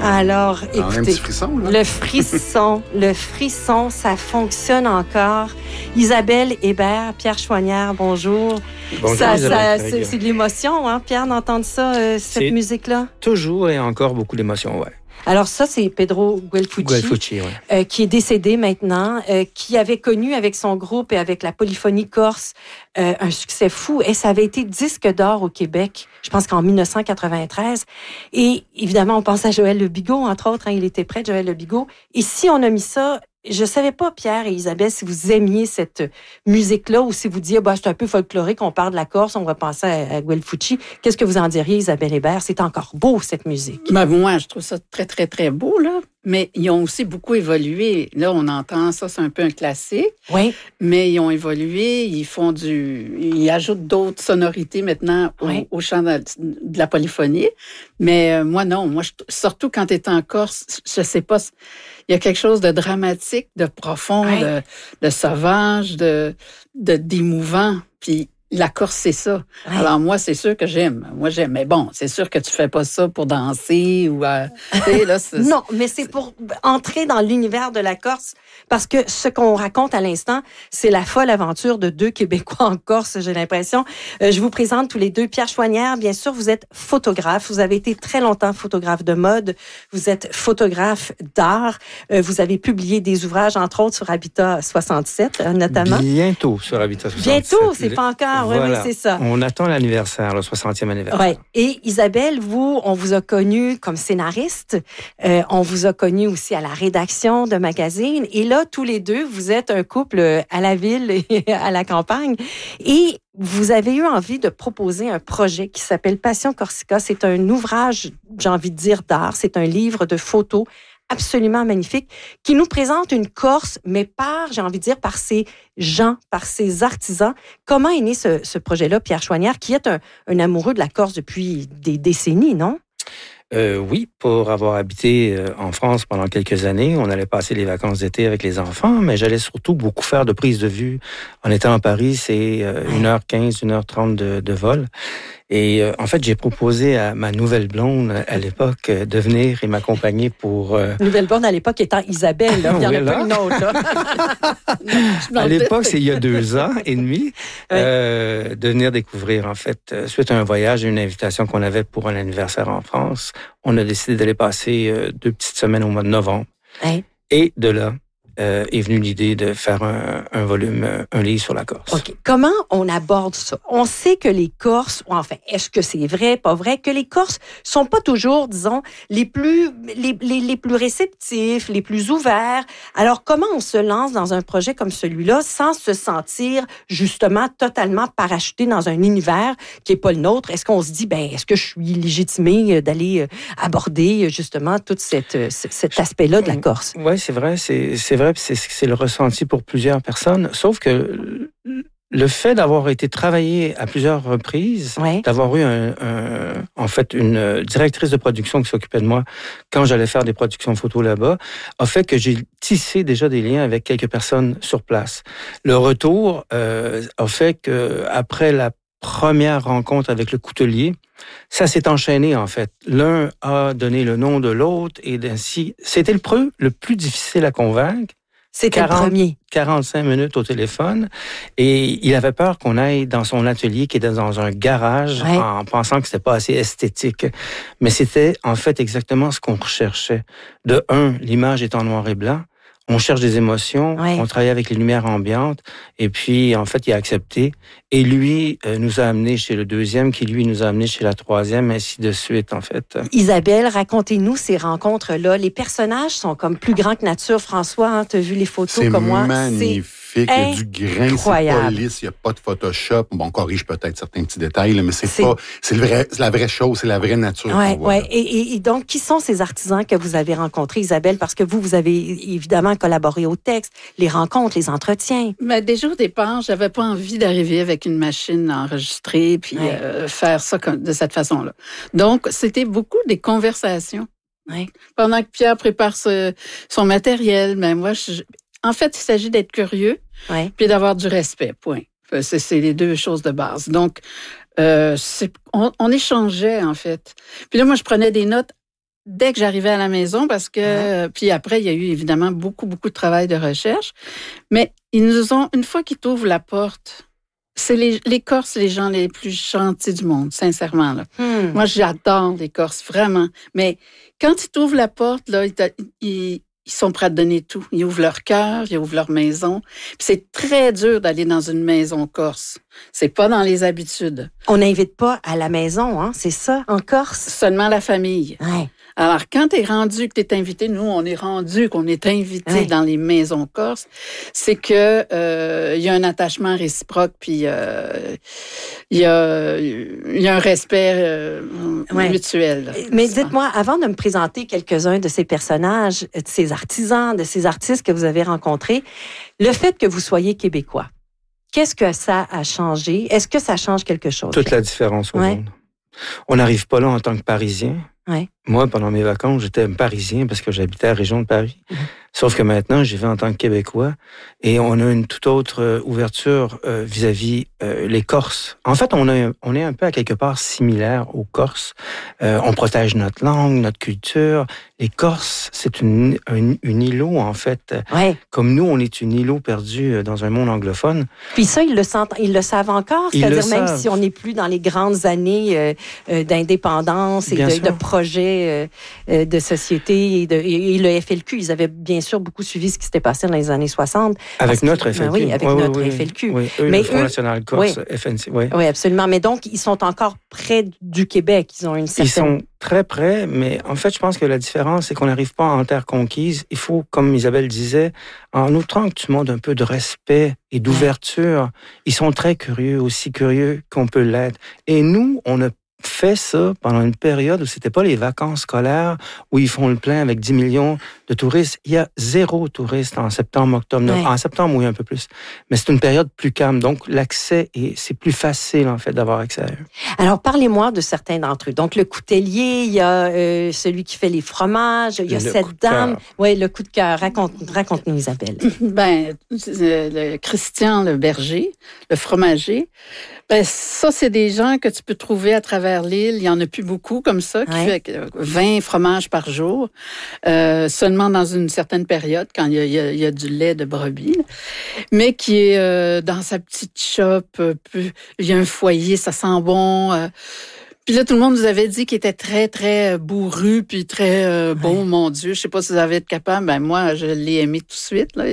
Alors, écoutez, un petit frisson, là. le frisson, ça fonctionne encore. Isabelle Hébert, Pierre Chouanière, bonjour. Bonjour, C'est de l'émotion, hein, Pierre, d'entendre ça, cette musique-là? Toujours et encore beaucoup d'émotions, ouais. Alors ça, c'est Pedro Guelfucci, ouais. Qui est décédé maintenant, qui avait connu avec son groupe et avec la polyphonie corse un succès fou. Et ça avait été disque d'or au Québec, je pense qu'en 1993. Et évidemment, on pense à Joël Le Bigot, entre autres, hein, il était près de Joël Le Bigot. Et si on a mis ça... Je savais pas, Pierre et Isabelle, si vous aimiez cette musique-là ou si vous disiez, c'est un peu folklorique, on part de la Corse, on va penser à Guelfucci. Qu'est-ce que vous en diriez, Isabelle Hébert? C'est encore beau, cette musique. Moi, je trouve ça très, très, très beau, là. Mais ils ont aussi beaucoup évolué. Là, on entend ça, c'est un peu un classique. Oui. Mais ils ont évolué, ils ajoutent d'autres sonorités maintenant au chant de la polyphonie. Mais moi, non. Moi, surtout quand tu es en Corse, je sais pas, il y a quelque chose de dramatique, de profond, de sauvage, d'émouvant. Puis la Corse, c'est ça. Ouais. Alors moi, c'est sûr que j'aime. Moi, j'aime. Mais bon, c'est sûr que tu fais pas ça pour danser ou... là, non, mais c'est pour entrer dans l'univers de la Corse. Parce que ce qu'on raconte à l'instant, c'est la folle aventure de deux Québécois en Corse, j'ai l'impression. Je vous présente tous les deux. Pierre Chouanière, bien sûr, vous êtes photographe. Vous avez été très longtemps photographe de mode. Vous êtes photographe d'art. Vous avez publié des ouvrages, entre autres, sur Habitat 67, notamment. Bientôt sur Habitat 67. Bientôt, c'est pas encore. Voilà. Oui, c'est ça. On attend l'anniversaire, le 60e anniversaire. Ouais. Et Isabelle, on vous a connu comme scénariste. On vous a connu aussi à la rédaction de magazines. Et là, tous les deux, vous êtes un couple à la ville et à la campagne. Et vous avez eu envie de proposer un projet qui s'appelle Passion Corsica. C'est un ouvrage, j'ai envie de dire, d'art. C'est un livre de photos absolument magnifique, qui nous présente une Corse, mais j'ai envie de dire, par ses gens, par ses artisans. Comment est né ce projet-là, Pierre Chouanière, qui est un amoureux de la Corse depuis des décennies, non? Oui, pour avoir habité en France pendant quelques années, on allait passer les vacances d'été avec les enfants, mais j'allais surtout beaucoup faire de prises de vue. En étant à Paris, c'est 1h15, 1h30 de vol. Et en fait, j'ai proposé à ma nouvelle blonde à l'époque de venir et m'accompagner pour... Nouvelle blonde à l'époque étant Isabelle, là. Il n'y en a pas une autre. Là. À l'époque, c'est il y a 2 ans et demi, de venir découvrir, en fait, suite à un voyage et une invitation qu'on avait pour un anniversaire en France, on a décidé d'aller passer 2 petites semaines au mois de novembre. Ouais. Et de là, est venue l'idée de faire un volume, un livre sur la Corse. OK. Comment on aborde ça? On sait que les Corses, enfin, est-ce que c'est vrai, pas vrai, que les Corses sont pas toujours, disons, les plus réceptifs, les plus ouverts. Alors, comment on se lance dans un projet comme celui-là sans se sentir, justement, totalement parachuté dans un univers qui est pas le nôtre? Est-ce qu'on se dit, est-ce que je suis légitimé d'aller aborder, justement, tout cet aspect-là de la Corse? Oui, c'est vrai, c'est vrai. C'est le ressenti pour plusieurs personnes. Sauf que le fait d'avoir été travaillé à plusieurs reprises, d'avoir eu en fait une directrice de production qui s'occupait de moi quand j'allais faire des productions photos là-bas, a fait que j'ai tissé déjà des liens avec quelques personnes sur place. Le retour a fait que après la première rencontre avec le coutelier, ça s'est enchaîné, en fait. L'un a donné le nom de l'autre et ainsi. C'était le plus difficile à convaincre. C'était le premier. 45 minutes au téléphone. Et il avait peur qu'on aille dans son atelier qui était dans un garage en pensant que c'était pas assez esthétique. Mais c'était, en fait, exactement ce qu'on recherchait. De l'image est en noir et blanc. On cherche des émotions, on travaille avec les lumières ambiantes, et puis, en fait, il a accepté. Et lui nous a amenés chez le deuxième, qui lui nous a amenés chez la troisième, ainsi de suite, en fait. Isabelle, racontez-nous ces rencontres-là. Les personnages sont comme plus grands que nature. François, hein, tu as vu les photos comme moi. C'est magnifique. Il y a du grain, c'est pas lisse, il n'y a pas de Photoshop. Bon, on corrige peut-être certains petits détails, là, mais c'est la vraie chose, c'est la vraie nature. Et donc, qui sont ces artisans que vous avez rencontrés, Isabelle? Parce que vous avez évidemment collaboré au texte, les rencontres, les entretiens. Mais déjà au départ, j'avais pas envie d'arriver avec une machine enregistrée puis faire ça de cette façon-là. Donc, c'était beaucoup des conversations. Pendant que Pierre prépare son matériel, moi, en fait, il s'agit d'être curieux puis d'avoir du respect, point. C'est les deux choses de base. Donc, on échangeait, en fait. Puis là, moi, je prenais des notes dès que j'arrivais à la maison parce que, puis après, il y a eu évidemment beaucoup de travail de recherche. Mais ils nous ont, une fois qu'ils t'ouvrent la porte, c'est les Corses, les gens les plus gentils du monde, sincèrement. Là. Moi, j'adore les Corses, vraiment. Mais quand ils t'ouvrent la porte, là, ils sont prêts à te donner tout. Ils ouvrent leur cœur, ils ouvrent leur maison. Puis c'est très dur d'aller dans une maison corse. C'est pas dans les habitudes. On n'invite pas à la maison, hein? C'est ça, en Corse? Seulement la famille. Ouais. Alors, quand t'es rendu, que t'es invité, nous, on est rendu, qu'on est invité dans les maisons corses, c'est que il y a un attachement réciproque, puis il y a un respect mutuel. Là. Mais dites-moi, avant de me présenter quelques-uns de ces personnages, de ces artisans, de ces artistes que vous avez rencontrés, le fait que vous soyez québécois, qu'est-ce que ça a changé? Est-ce que ça change quelque chose? Toute la différence au monde. On n'arrive pas là en tant que Parisien. Ouais. Moi, pendant mes vacances, j'étais un Parisien parce que j'habitais à la région de Paris. Sauf que maintenant, j'y vais en tant que Québécois et on a une toute autre ouverture vis-à-vis les Corses. En fait, on est un peu à quelque part similaire aux Corses. On protège notre langue, notre culture. Les Corses, c'est une îlot, en fait. Comme nous, on est une îlot perdue dans un monde anglophone. Puis ça, ils le savent encore? C'est-à-dire même si on n'est plus dans les grandes années d'indépendance et de projets de société et le FLQ, ils avaient bien sûr beaucoup suivi ce qui s'était passé dans les années 60. Avec notre FLQ. Oui, avec notre FLQ. Oui, le Front national corse, FNC. Oui, absolument. Mais donc, ils sont encore près du Québec. Ils ont une certaine... Ils sont très près, mais en fait, je pense que la différence, c'est qu'on n'arrive pas en terre conquise. Il faut, comme Isabelle disait, en outrant que tu montres un peu de respect et d'ouverture, ils sont très curieux, aussi curieux qu'on peut l'être. Et nous, on a fait ça pendant une période où c'était pas les vacances scolaires, où ils font le plein avec 10 millions de touristes. Il y a 0 touristes en septembre, octobre. En septembre, oui, un peu plus. Mais c'est une période plus calme. Donc, l'accès, c'est plus facile, en fait, d'avoir accès à eux. Alors, parlez-moi de certains d'entre eux. Donc, le coutelier, il y a celui qui fait les fromages, il y a cette dame. Oui, le coup de cœur. Raconte-nous, Isabelle. Le Christian, le berger, le fromager, ça, c'est des gens que tu peux trouver à travers l'île. Il n'y en a plus beaucoup comme ça, qui fait 20 fromages par jour, seulement dans une certaine période, quand il y a du lait de brebis, mais qui est dans sa petite shop. Il y a un foyer, ça sent bon. Puis là, tout le monde nous avait dit qu'il était très, très bourru, puis très bon, mon Dieu. Je sais pas si vous avez été capable. Ben moi, je l'ai aimé tout de suite. Là.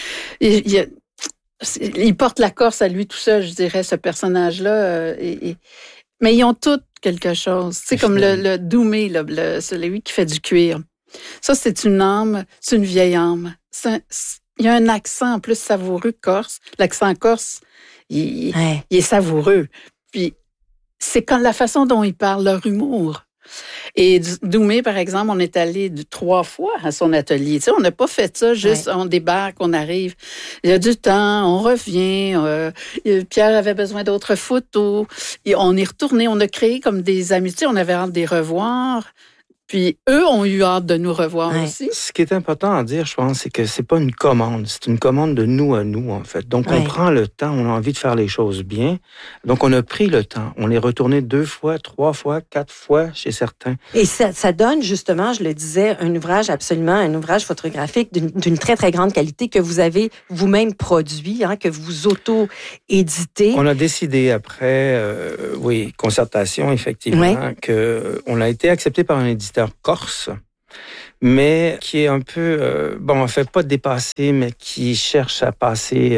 Il porte la Corse à lui tout seul, je dirais, ce personnage-là. Mais ils ont tous quelque chose. C'est comme le Doumé, celui qui fait du cuir. Ça, c'est une âme, c'est une vieille âme. Il y a un accent en plus savoureux corse. L'accent corse, il est savoureux. Puis, c'est quand la façon dont il parle, leur humour. Et Doumé, par exemple, on est allé 3 fois à son atelier. Tu sais, on n'a pas fait ça, juste on débarque, on arrive. Il y a du temps, on revient. Pierre avait besoin d'autres photos. Et on est retourné, on a créé comme des amitiés, on avait hâte de les revoir. Puis eux ont eu hâte de nous revoir aussi. Ce qui est important à dire, je pense, c'est que c'est pas une commande. C'est une commande de nous à nous, en fait. Donc, on prend le temps, on a envie de faire les choses bien. Donc, on a pris le temps. On est retourné 2 fois, 3 fois, 4 fois chez certains. Et ça donne, justement, je le disais, un ouvrage photographique d'une très, très grande qualité que vous avez vous-même produit, que vous auto-éditez. On a décidé après, concertation, effectivement, qu'on a été accepté par un éditeur corse, mais qui est un peu, en fait, pas dépassé, mais qui cherche à passer,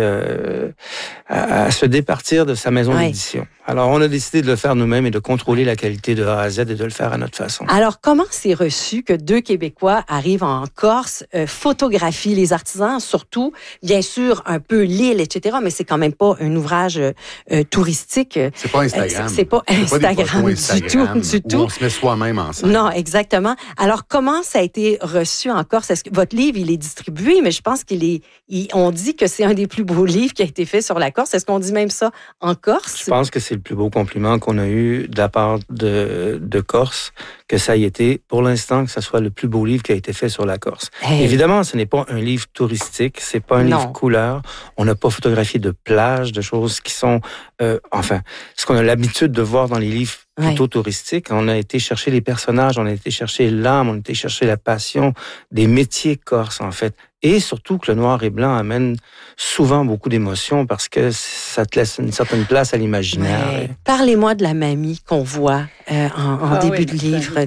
à se départir de sa maison d'édition. Alors, on a décidé de le faire nous-mêmes et de contrôler la qualité de A à Z et de le faire à notre façon. Alors, comment c'est reçu que 2 Québécois arrivent en Corse, photographient les artisans, surtout, bien sûr, un peu l'île, etc., mais c'est quand même pas un ouvrage touristique. C'est pas Instagram. C'est pas Instagram du tout. On se met soi-même ensemble. Non, exactement. Alors, comment ça a été reçu en Corse? Est-ce que votre livre, il est distribué, mais je pense on dit que c'est un des plus beaux livres qui a été fait sur la Corse. Est-ce qu'on dit même ça en Corse? Je pense que c'est le plus beau compliment qu'on a eu de la part de Corse, que ça y été, pour l'instant, que ça soit le plus beau livre qui a été fait sur la Corse. Évidemment, ce n'est pas un livre touristique, c'est pas un livre couleur. On n'a pas photographié de plages, de choses qui sont, ce qu'on a l'habitude de voir dans les livres plutôt touristique. On a été chercher les personnages, on a été chercher l'âme, on a été chercher la passion des métiers corses, en fait. Et surtout que le noir et blanc amène souvent beaucoup d'émotions parce que ça te laisse une certaine place à l'imaginaire. Ouais. Parlez-moi de la mamie qu'on voit en début de livre,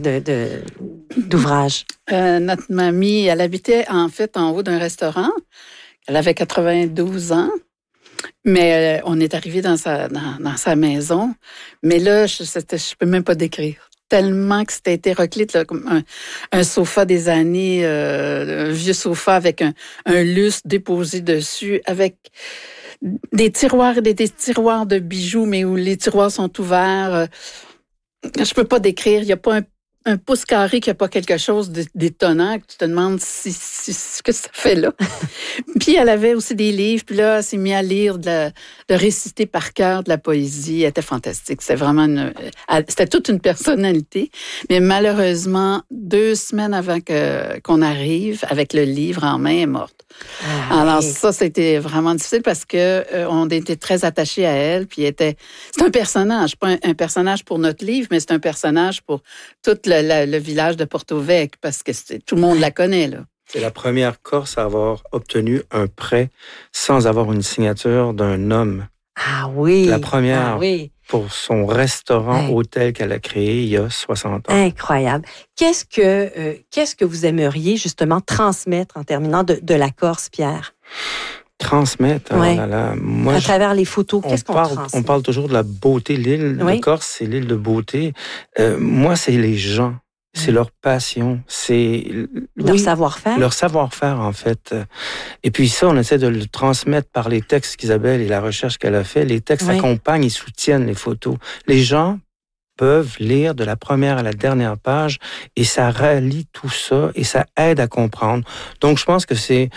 d'ouvrage. Notre mamie, elle habitait en fait en haut d'un restaurant. Elle avait 92 ans. Mais on est arrivé dans sa maison. Mais là, je peux même pas décrire. Tellement que c'était hétéroclite, là, comme un sofa des années, un vieux sofa avec un lustre déposé dessus, avec des tiroirs et des tiroirs de bijoux, mais où les tiroirs sont ouverts. Je peux pas décrire. Il n'y a pas un pouce carré qui n'a pas quelque chose d'étonnant, que tu te demandes ce que ça fait là. Puis elle avait aussi des livres, puis là, elle s'est mise à lire, de réciter par cœur de la poésie. Elle était fantastique. C'était vraiment c'était toute une personnalité. Mais malheureusement, 2 semaines avant qu'on arrive, avec le livre en main, elle est morte. Alors ça, c'était vraiment difficile parce que on était très attachés à elle. Puis c'est un personnage, pas un personnage pour notre livre, mais c'est un personnage pour tout le village de Porto Vecchio parce que tout le monde la connaît là. C'est la première Corse à avoir obtenu un prêt sans avoir une signature d'un homme. Ah oui. La première pour son restaurant-hôtel qu'elle a créé il y a 60 ans. Incroyable. Qu'est-ce que vous aimeriez justement transmettre en terminant de la Corse, Pierre? Transmettre? Ouais. Oh là là. Moi, à travers les photos, qu'est-ce qu'on transmet? On parle toujours de la beauté. L'île de Corse, c'est l'île de beauté. Moi, c'est les gens. C'est leur passion, c'est leur savoir-faire. Leur savoir-faire, en fait. Et puis ça, on essaie de le transmettre par les textes qu'Isabelle et la recherche qu'elle a fait. Les textes accompagnent et soutiennent les photos. Les gens peuvent lire de la première à la dernière page et ça rallie tout ça et ça aide à comprendre. Donc, je pense que c'est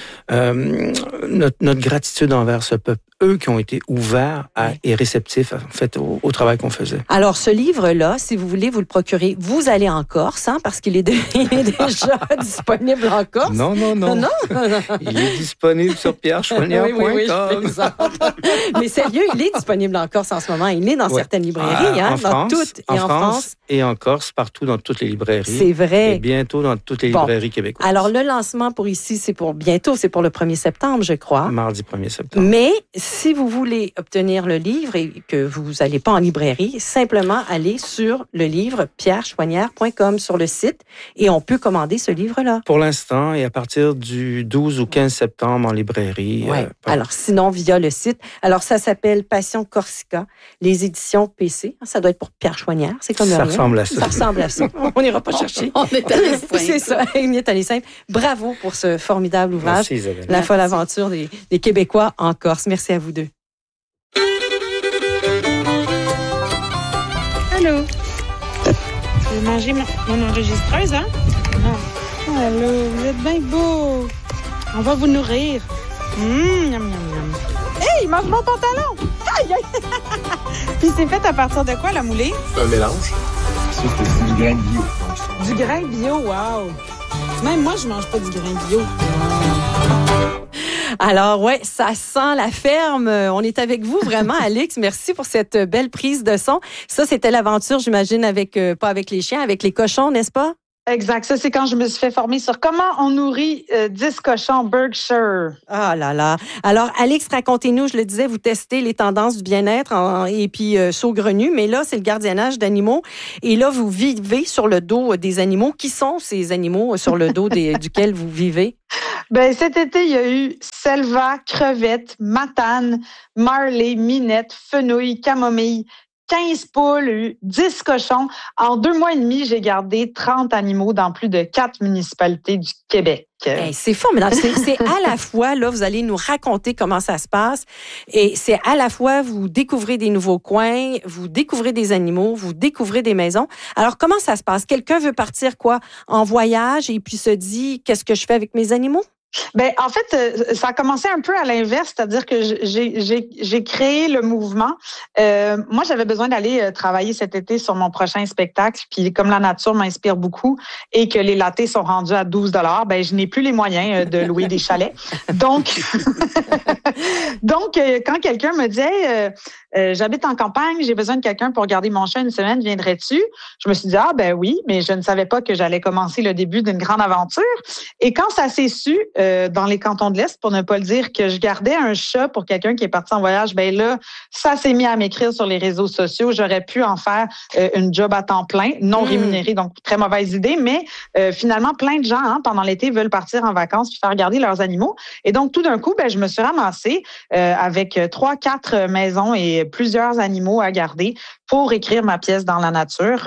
notre gratitude envers ce peuple. Eux qui ont été ouverts et réceptifs en fait, au travail qu'on faisait. Alors, ce livre-là, si vous voulez vous le procurer, vous allez en Corse, parce qu'il est déjà disponible en Corse. Non. Il est disponible sur pierrechouanière.com. Oui, mais sérieux, il est disponible en Corse en ce moment. Il est dans certaines librairies, en France et en Corse, partout dans toutes les librairies. C'est vrai. Et bientôt dans toutes les librairies québécoises. Alors, le lancement pour ici, c'est pour le 1er septembre, je crois. Mardi 1er septembre. Mais si vous voulez obtenir le livre et que vous n'allez pas en librairie, simplement allez sur le livre pierrechouanière.com sur le site et on peut commander ce livre-là. Pour l'instant, et à partir du 12 ou 15 septembre en librairie. Alors, sinon, via le site. Alors, ça s'appelle Passion Corsica, les éditions PC. Ça doit être pour Pierre Chouanière. C'est comme ça ressemble à ça. Ça ressemble à ça. On n'ira pas chercher. On est allé simple. C'est ça, on est allé simple. Bravo pour ce formidable ouvrage. Merci, Isabelle. La folle aventure des Québécois en Corse. Merci à vous deux. Allô? Je vais manger mon enregistreuse, hein? Non. Allô, vous êtes bien beau. On va vous nourrir. Miam, miam, miam. Hey, il mange mon pantalon! Aïe, aïe! Puis c'est fait à partir de quoi, la moulée? C'est un mélange. C'est du grain bio. Du grain bio, wow! Même moi, je mange pas du grain bio. Alors, ça sent la ferme. On est avec vous, vraiment, Alix. Merci pour cette belle prise de son. Ça, c'était l'aventure, j'imagine, pas avec les chiens, avec les cochons, n'est-ce pas? Exact. Ça, c'est quand je me suis fait former sur comment on nourrit 10 cochons Berkshire. Ah là là. Alors, Alix, racontez-nous, je le disais, vous testez les tendances du bien-être et puis saugrenues, mais là, c'est le gardiennage d'animaux. Et là, vous vivez sur le dos des animaux. Qui sont ces animaux sur le dos duquel vous vivez? Ben, cet été, il y a eu Selva, Crevette, Matane, Marley, Minette, Fenouil, Camomille, 15 poules, 10 cochons. En 2 mois et demi, j'ai gardé 30 animaux dans plus de 4 municipalités du Québec. C'est formidable. C'est à la fois, là, vous allez nous raconter comment ça se passe. Et c'est à la fois, vous découvrez des nouveaux coins, vous découvrez des animaux, vous découvrez des maisons. Alors, comment ça se passe? Quelqu'un veut partir, en voyage et puis se dit, qu'est-ce que je fais avec mes animaux? Ben, en fait, ça a commencé un peu à l'inverse, c'est-à-dire que j'ai créé le mouvement. Moi, j'avais besoin d'aller travailler cet été sur mon prochain spectacle, puis comme la nature m'inspire beaucoup et que les lattés sont rendus à 12 $, ben je n'ai plus les moyens de louer des chalets. Donc, quand quelqu'un me dit j'habite en campagne, j'ai besoin de quelqu'un pour garder mon chat une semaine, viendrais-tu? Je me suis dit ben oui, mais je ne savais pas que j'allais commencer le début d'une grande aventure. Et quand ça s'est su dans les cantons de l'Est, pour ne pas le dire, que je gardais un chat pour quelqu'un qui est parti en voyage, ben là, ça s'est mis à m'écrire sur les réseaux sociaux. J'aurais pu en faire une job à temps plein, non rémunérée, donc très mauvaise idée, mais finalement, plein de gens, pendant l'été, veulent partir en vacances puis faire garder leurs animaux. Et donc, tout d'un coup, ben je me suis ramassée avec 3-4 maisons et plusieurs animaux à garder pour écrire ma pièce dans la nature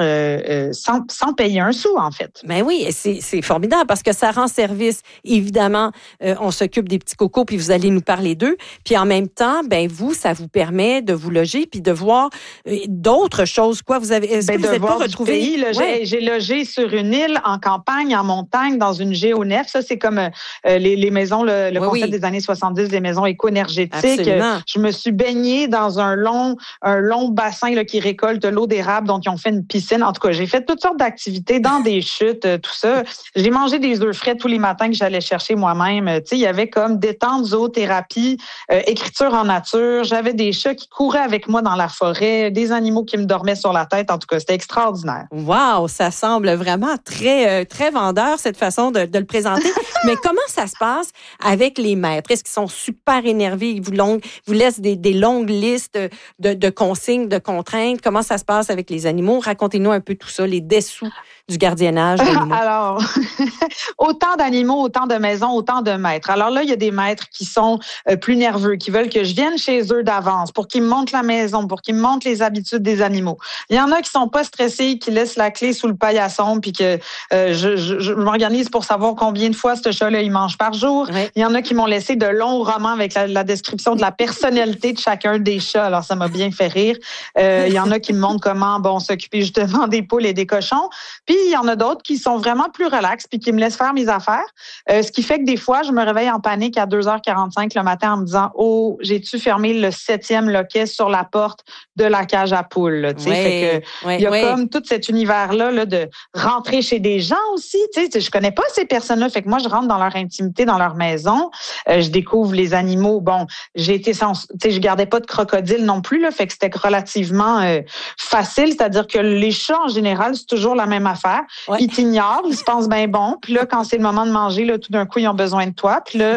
sans payer un sou, en fait. Ben oui, c'est formidable parce que ça rend service. Évidemment, on s'occupe des petits cocos puis vous allez nous parler d'eux. Puis en même temps, ben vous, ça vous permet de vous loger puis de voir d'autres choses. Quoi, vous avez, est-ce que vous n'êtes pas retrouvé? J'ai logé sur une île, en campagne, en montagne, dans une géonef. Ça, c'est comme les maisons, le concept des années 70, des maisons éco-énergétiques. Je me suis baignée dans un long bassin là, qui récolte l'eau d'érable, donc ils ont fait une piscine. En tout cas, j'ai fait toutes sortes d'activités dans des chutes, tout ça. J'ai mangé des œufs frais tous les matins que j'allais chercher moi-même. Tu sais, il y avait comme détente, zoothérapie, écriture en nature. J'avais des chats qui couraient avec moi dans la forêt, des animaux qui me dormaient sur la tête. En tout cas, c'était extraordinaire. Wow, ça semble vraiment très très vendeur cette façon de le présenter. Mais comment ça se passe avec les maîtres? Est-ce qu'ils sont super énervés? Ils vous laissent des longues listes de consignes, de contraintes? Comment ça se passe avec les animaux? Racontez-nous un peu tout ça, les dessous du gardiennage d'animaux. Alors, autant d'animaux, autant de maisons, autant de maîtres. Alors là, il y a des maîtres qui sont plus nerveux, qui veulent que je vienne chez eux d'avance pour qu'ils me montrent la maison, pour qu'ils me montrent les habitudes des animaux. Il y en a qui sont pas stressés, qui laissent la clé sous le paillasson, puis que je m'organise pour savoir combien de fois ce chat-là il mange par jour. Oui. Il y en a qui m'ont laissé de longs romans avec la description de la personnalité de chacun des chats. Alors, ça m'a bien fait rire. Il y en a qui me montrent comment s'occuper justement des poules et des cochons. Puis, il y en a d'autres qui sont vraiment plus relax puis qui me laissent faire mes affaires. Ce qui fait que des fois, je me réveille en panique à 2h45 le matin en me disant « Oh, j'ai-tu fermé le 7e loquet sur la porte de la cage à poules? » Tu sais, fait que il y a comme tout cet univers-là là, de rentrer chez des gens aussi. Tu sais, je connais pas ces personnes-là. Fait que moi, je rentre dans leur intimité, dans leur maison. Je découvre les animaux. Bon, je gardais pas de crocodile non plus, là. Fait que c'était relativement facile. C'est-à-dire que les chats, en général, c'est toujours la même affaire. Ouais. Ils t'ignorent, ils se pensent bien bon. Puis là, quand c'est le moment de manger, là, tout d'un coup, ils ont besoin de toi. Puis là,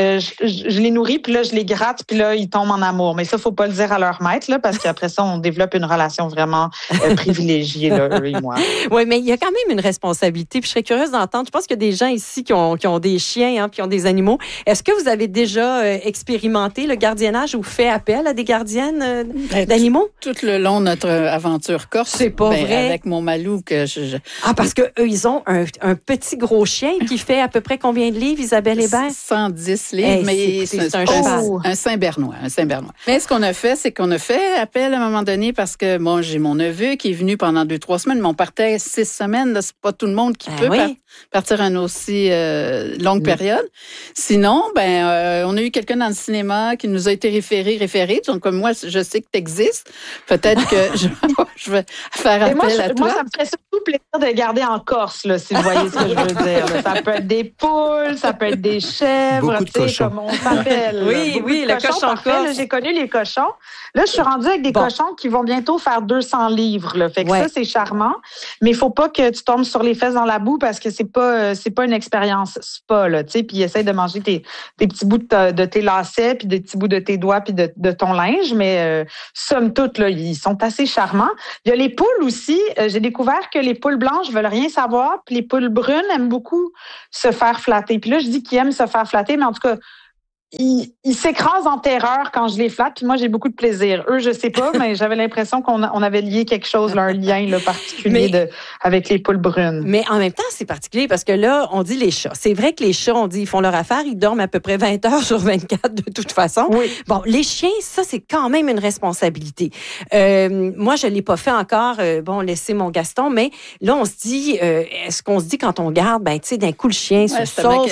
je les nourris, puis là, je les gratte, puis là, ils tombent en amour. Mais ça, faut pas le dire à leur maître, là, parce qu'après ça, on développe une relation vraiment privilégiée, là, eux et moi. Oui, mais il y a quand même une responsabilité. Puis je serais curieuse d'entendre. Je pense qu'il y a des gens ici qui ont des chiens, puis qui ont des animaux. Est-ce que vous avez déjà expérimenté le gardiennage ou fait appel à des gardiennes d'animaux? Tout le long de notre aventure corse. C'est pas vrai. Avec mon Malou que parce que eux, ils ont un petit gros chien qui fait à peu près combien de livres, Isabelle Hébert? 110 livres, mais c'est un Saint-Bernois. Mais ce qu'on a fait, c'est qu'on a fait appel à un moment donné parce que moi, j'ai mon neveu qui est venu pendant 2-3 semaines, mais on partait 6 semaines. Là, c'est pas tout le monde qui peut partir une aussi longue période. Sinon, on a eu quelqu'un dans le cinéma qui nous a été référé. Donc, comme moi, je sais que tu existes. Peut-être que je vais faire appel à toi. Moi, ça me ferait surtout plaisir de garder en Corse, là, si vous voyez ce que je veux dire. Là. Ça peut être des poules, ça peut être des chèvres, tu sais, comme on s'appelle. Oui, le cochon corse. J'ai connu les cochons. Là, je suis rendue avec des cochons qui vont bientôt faire 200 livres. Là. Fait que ça, c'est charmant. Mais il faut pas que tu tombes sur les fesses dans la boue parce que c'est pas une expérience spa, là, tu sais. Puis essaye de manger des petits bouts de tes lacets, puis des petits bouts de tes doigts, puis de ton linge. Mais somme toute, là, ils sont assez charmants. Il y a les poules aussi. J'ai découvert que les poules blanches veulent rien savoir, puis les poules brunes aiment beaucoup se faire flatter. Puis là, je dis qu'ils aiment se faire flatter, mais en tout cas, ils s'écrasent en terreur quand je les flatte, puis moi, j'ai beaucoup de plaisir. Eux, je sais pas, mais j'avais l'impression qu'on avait lié quelque chose, là, un lien là, particulier avec les poules brunes. Mais en même temps, c'est particulier parce que là, on dit les chats. C'est vrai que les chats, on dit, ils font leur affaire, ils dorment à peu près 20 heures sur 24 de toute façon. Oui. Bon, les chiens, ça, c'est quand même une responsabilité. Moi, je l'ai pas fait encore, laisser mon Gaston, mais là, on se dit, est-ce qu'on se dit quand on garde, tu sais, d'un coup, le chien se sauve,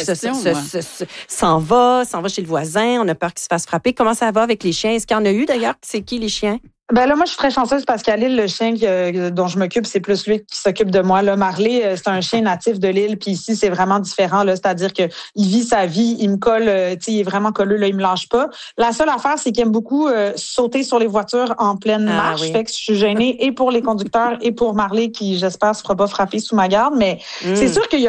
s'en va chez le voisin, on a peur qu'il se fasse frapper. Comment ça va avec les chiens? Est-ce qu'il y en a eu d'ailleurs? C'est qui les chiens? Ben là, moi, je suis très chanceuse parce qu'à l'île, le chien dont je m'occupe, c'est plus lui qui s'occupe de moi. Là, Marley, c'est un chien natif de l'île, puis ici, c'est vraiment différent. Là, c'est-à-dire que il vit sa vie, il me colle, il est vraiment colleux, là, il me lâche pas. La seule affaire, c'est qu'il aime beaucoup sauter sur les voitures en pleine marche. Oui. Fait que je suis gênée et pour les conducteurs et pour Marley, qui, j'espère, se fera pas frapper sous ma garde. Mais c'est sûr qu'il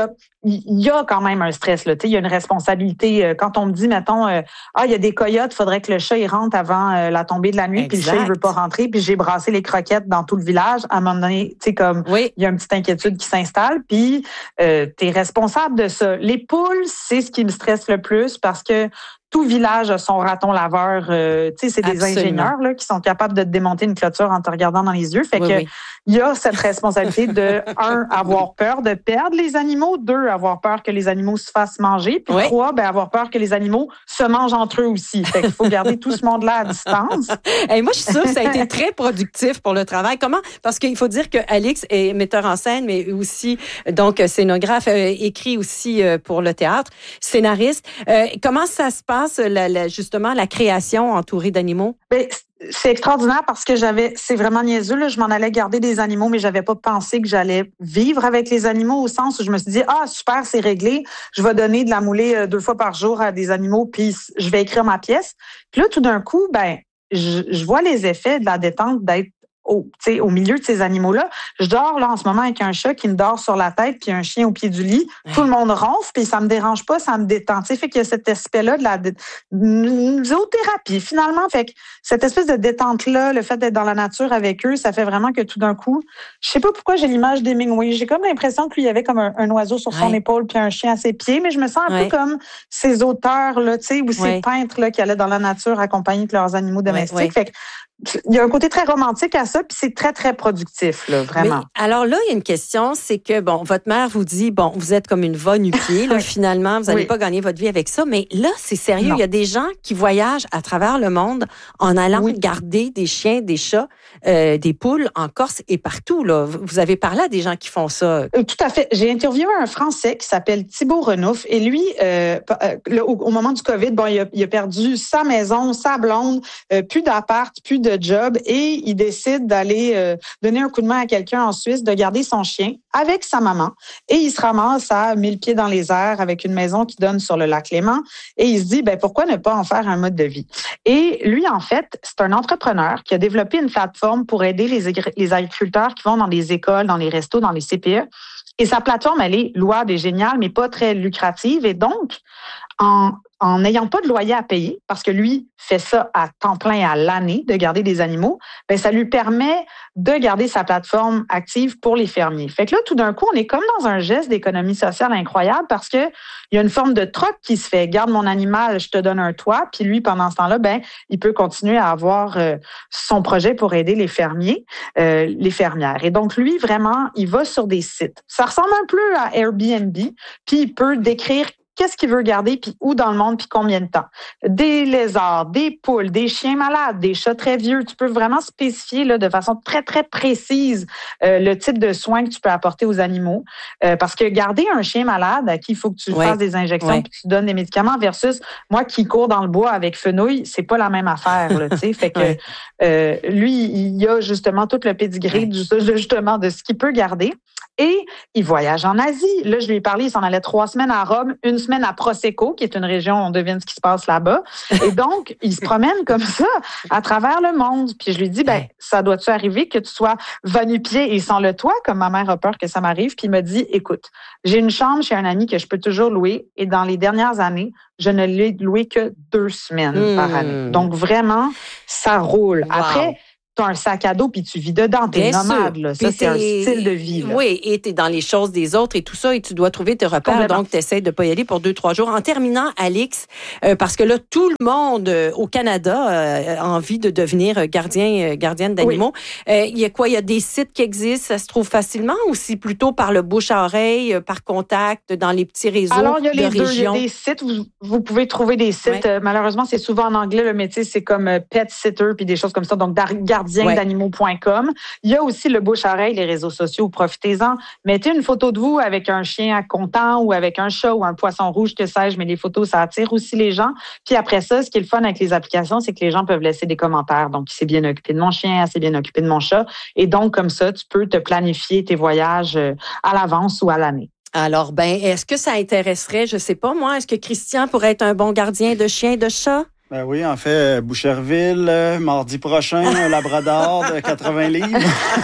y a quand même un stress, là. Il y a une responsabilité. Quand on me dit, mettons, il y a des coyotes, faudrait que le chat il rentre avant la tombée de la nuit, puis le chat il veut pas rentrer, puis j'ai brassé les croquettes dans tout le village. À un moment donné, tu sais, comme il y a une petite inquiétude qui s'installe, puis t'es responsable de ça. Les poules, c'est ce qui me stresse le plus parce que tout village a son raton laveur. Tu sais, c'est des ingénieurs là, qui sont capables de te démonter une clôture en te regardant dans les yeux. Fait que il y a cette responsabilité de, 1, avoir peur de perdre les animaux, 2, avoir peur que les animaux se fassent manger, puis 3, avoir peur que les animaux se mangent entre eux aussi. Fait qu'il faut garder tout ce monde-là à distance. Hey, moi, je suis sûre que ça a été très productif pour le travail. Comment? Parce qu'il faut dire que Alix est metteur en scène, mais aussi, donc, scénographe, écrit aussi pour le théâtre, scénariste. Comment ça se passe, justement, la création entourée d'animaux? Ben, c'est extraordinaire parce que c'est vraiment niaiseux, là, je m'en allais garder des animaux, mais j'avais pas pensé que j'allais vivre avec les animaux au sens où je me suis dit, super, c'est réglé, je vais donner de la moulée 2 fois par jour à des animaux, puis je vais écrire ma pièce. Puis là, tout d'un coup, je vois les effets de la détente d'être au milieu de ces animaux-là. Je dors là en ce moment avec un chat qui me dort sur la tête puis un chien au pied du lit. Tout le monde ronfle puis ça me dérange pas, ça me détend. Fait qu'il y a cet aspect-là de une zoothérapie finalement. Fait que cette espèce de détente-là, le fait d'être dans la nature avec eux, ça fait vraiment que tout d'un coup, je sais pas pourquoi j'ai l'image d'Hemingway. J'ai comme l'impression qu'il y avait comme un oiseau sur son épaule puis un chien à ses pieds, mais je me sens un peu comme ces auteurs là, tu sais, ou ces peintres là qui allaient dans la nature accompagnés de leurs animaux domestiques. Fait que il y a un côté très romantique à ça, puis c'est très, très productif, là, vraiment. Mais, alors là, il y a une question, c'est que, votre mère vous dit, vous êtes comme une va nu-pied, là, finalement, vous n'allez pas gagner votre vie avec ça, mais là, c'est sérieux, il y a des gens qui voyagent à travers le monde en allant garder des chiens, des chats, des poules en Corse et partout, là. Vous avez parlé à des gens qui font ça. Tout à fait. J'ai interviewé un Français qui s'appelle Thibaut Renouf, et lui, au moment du COVID, il a perdu sa maison, sa blonde, plus d'appart, plus de job, et il décide d'aller donner un coup de main à quelqu'un en Suisse, de garder son chien avec sa maman, et il se ramasse à 1000 pieds dans les airs avec une maison qui donne sur le lac Léman, et il se dit, pourquoi ne pas en faire un mode de vie? Et lui, en fait, c'est un entrepreneur qui a développé une plateforme pour aider les agriculteurs qui vont dans les écoles, dans les restos, dans les CPE. Et sa plateforme, elle est louable et géniale, mais pas très lucrative. Et donc, en n'ayant pas de loyer à payer, parce que lui fait ça à temps plein à l'année, de garder des animaux, ça lui permet de garder sa plateforme active pour les fermiers. Fait que là, tout d'un coup, on est comme dans un geste d'économie sociale incroyable parce que il y a une forme de troc qui se fait. Garde mon animal, je te donne un toit. Puis lui, pendant ce temps-là, il peut continuer à avoir son projet pour aider les fermiers, les fermières. Et donc, lui, vraiment, il va sur des sites. Ça ressemble un peu à Airbnb, puis il peut décrire qu'est-ce qu'il veut garder, puis où dans le monde, puis combien de temps. Des lézards, des poules, des chiens malades, des chats très vieux. Tu peux vraiment spécifier là, de façon très, très précise le type de soins que tu peux apporter aux animaux. Parce que garder un chien malade à qui il faut que tu fasses des injections puis que tu donnes des médicaments versus moi qui cours dans le bois avec fenouil, c'est pas la même affaire. Là, fait que lui, il a justement tout le pédigré justement de ce qu'il peut garder. Et il voyage en Asie. Là, je lui ai parlé, il s'en allait 3 semaines à Rome, 1 semaine à Prosecco, qui est une région, on devine ce qui se passe là-bas. Et donc, il se promène comme ça à travers le monde. Puis je lui dis, ça doit-tu arriver que tu sois va-nu-pied et sans le toit, comme ma mère a peur que ça m'arrive. Puis il m'a dit, écoute, j'ai une chambre chez un ami que je peux toujours louer. Et dans les dernières années, je ne l'ai loué que 2 semaines par année. Donc vraiment, ça roule. Wow. Après, tu as un sac à dos puis tu vis dedans, tu es nomade. Là. Ça, c'est un style de vie. Là. Oui, et tu es dans les choses des autres et tout ça, et tu dois trouver tes repères. Donc, tu essaies de ne pas y aller pour 2-3 jours. En terminant, Alix, parce que là, tout le monde au Canada a envie de devenir gardienne d'animaux. Il y a quoi? Il y a des sites qui existent, ça se trouve facilement, ou c'est plutôt par le bouche à oreille, par contact, dans les petits réseaux de régions? Alors, il y a les deux. Il y a des sites, vous pouvez trouver des sites. Malheureusement, c'est souvent en anglais, le métier, c'est comme pet sitter puis des choses comme ça. Donc, gardiendanimaux.com. Il y a aussi le bouche-à-oreille, les réseaux sociaux. Profitez-en. Mettez une photo de vous avec un chien content ou avec un chat ou un poisson rouge, que sais-je, mais les photos, ça attire aussi les gens. Puis après ça, ce qui est le fun avec les applications, c'est que les gens peuvent laisser des commentaires. Donc, il s'est bien occupé de mon chien, il s'est bien occupé de mon chat. Et donc, comme ça, tu peux te planifier tes voyages à l'avance ou à l'année. Alors, est-ce que ça intéresserait, je sais pas moi, est-ce que Christian pourrait être un bon gardien de chien et de chat? Ben oui, en fait, Boucherville, mardi prochain, un labrador de 80 livres.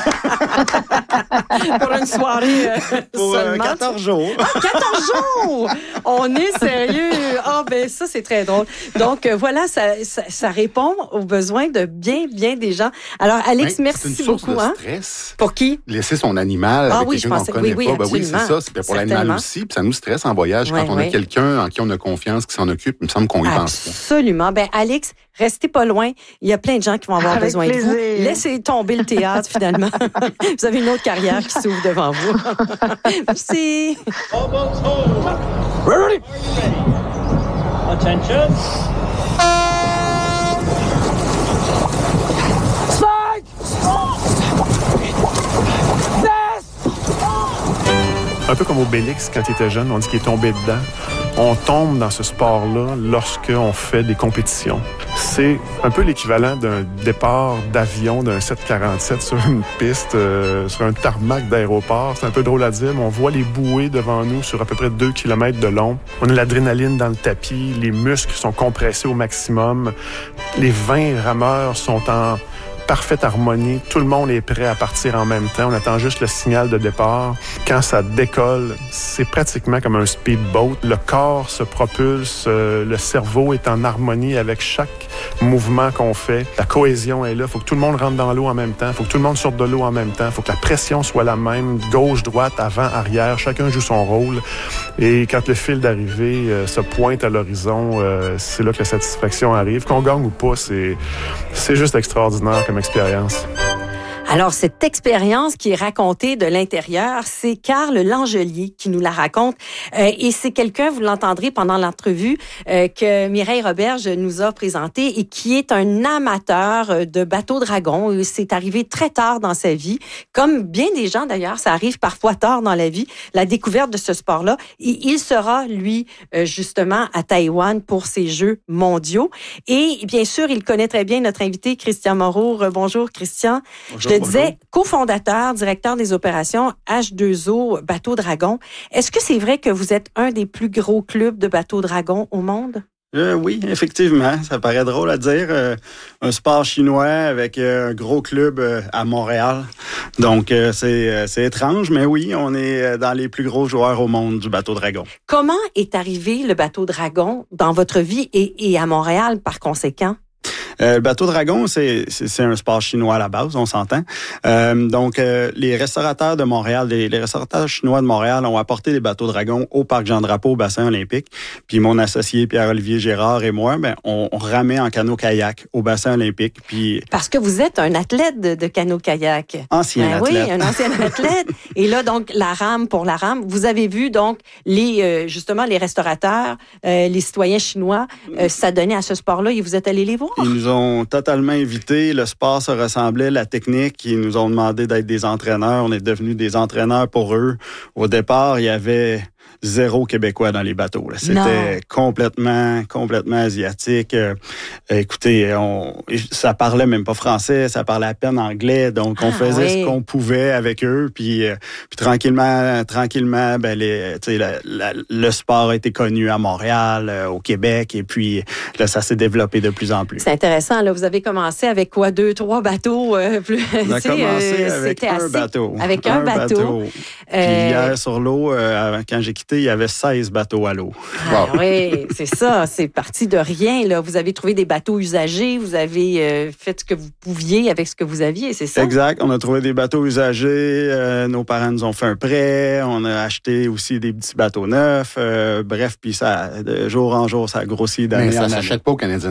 Pour une soirée pour seulement. 14 jours. 14 jours! On est sérieux! Ça, c'est très drôle. Donc, voilà, ça répond aux besoins de bien des gens. Alors, Alix, merci beaucoup. C'est une source de stress. Pour qui? Laisser son animal avec quelqu'un qu'on ne connaît pas. Oui, c'est ça. C'est pour l'animal aussi. Puis ça nous stresse en voyage. Quand on a quelqu'un en qui on a confiance, qui s'en occupe, il me semble qu'on y pense. Absolument. Alix, restez pas loin. Il y a plein de gens qui vont avoir besoin de vous. Laissez tomber le théâtre, finalement. Vous avez une autre carrière qui s'ouvre devant vous. Merci. Ready? Attention. Slide! Un peu comme Obélix, quand il était jeune, on dit qu'il est tombé dedans. On tombe dans ce sport-là lorsqu'on fait des compétitions. C'est un peu l'équivalent d'un départ d'avion d'un 747 sur une piste, sur un tarmac d'aéroport. C'est un peu drôle à dire, mais on voit les bouées devant nous sur à peu près 2 km de long. On a l'adrénaline dans le tapis, les muscles sont compressés au maximum. Les 20 rameurs sont en parfaite harmonie. Tout le monde est prêt à partir en même temps. On attend juste le signal de départ. Quand ça décolle, c'est pratiquement comme un speedboat. Le corps se propulse, le cerveau est en harmonie avec chaque mouvement qu'on fait. La cohésion est là. Il faut que tout le monde rentre dans l'eau en même temps. Il faut que tout le monde sorte de l'eau en même temps. Il faut que la pression soit la même. Gauche, droite, avant, arrière. Chacun joue son rôle. Et quand le fil d'arrivée se pointe à l'horizon, c'est là que la satisfaction arrive. Qu'on gagne ou pas, c'est juste extraordinaire comme expérience. Alors, cette expérience qui est racontée de l'intérieur, c'est Carl Langelier qui nous la raconte. Et c'est quelqu'un, vous l'entendrez pendant l'entrevue, que Mireille Roberge nous a présenté et qui est un amateur de bateaux dragons. C'est arrivé très tard dans sa vie. Comme bien des gens, d'ailleurs, ça arrive parfois tard dans la vie, la découverte de ce sport-là. Et il sera, lui, justement, à Taïwan pour ses Jeux mondiaux. Et bien sûr, il connaît très bien notre invité, Christian Moreau. Bonjour, Christian. Bonjour. Je disais, cofondateur, directeur des opérations H2O Bateau Dragon. Est-ce que c'est vrai que vous êtes un des plus gros clubs de bateaux dragons au monde? Oui, effectivement. Ça paraît drôle à dire. Un sport chinois avec un gros club à Montréal. Donc, c'est étrange, mais oui, on est dans les plus gros joueurs au monde du bateau dragon. Comment est arrivé le bateau dragon dans votre vie et à Montréal par conséquent? Le bateau dragon, c'est un sport chinois à la base, on s'entend. Donc, les restaurateurs de Montréal, les restaurateurs chinois de Montréal ont apporté des bateaux dragons au Parc Jean-Drapeau, au bassin olympique. Puis mon associé Pierre-Olivier Gérard et moi, on ramait en canot-kayak au bassin olympique. Puis parce que vous êtes un athlète de canot-kayak. Ancien athlète. Oui, un ancien athlète. Et là, donc, la rame pour la rame. Vous avez vu, donc, justement, les restaurateurs, les citoyens chinois s'adonner à ce sport-là et vous êtes allés les voir? Ils nous ont totalement invités. Le sport se ressemblait, la technique. Ils nous ont demandé d'être des entraîneurs. On est devenus des entraîneurs pour eux. Au départ, il y avait 0 Québécois dans les bateaux. Là. C'était complètement asiatique. Écoutez, ça parlait même pas français, ça parlait à peine anglais. Donc, on faisait ce qu'on pouvait avec eux. Puis tranquillement, le sport a été connu à Montréal, au Québec. Et puis, là, ça s'est développé de plus en plus. C'est intéressant. Là, vous avez commencé avec quoi? 2-3 bateaux? On a commencé avec un bateau. Avec un bateau. Puis hier, sur l'eau, quand j'ai quitté été, il y avait 16 bateaux à l'eau. Ah, wow. Oui, c'est ça. C'est parti de rien. Là. Vous avez trouvé des bateaux usagés. Vous avez fait ce que vous pouviez avec ce que vous aviez, c'est ça? Exact. On a trouvé des bateaux usagés. Nos parents nous ont fait un prêt. On a acheté aussi des petits bateaux neufs. Bref, puis ça, de jour en jour, ça a grossi d'année en année. Mais ça ne s'achète pas au Canadien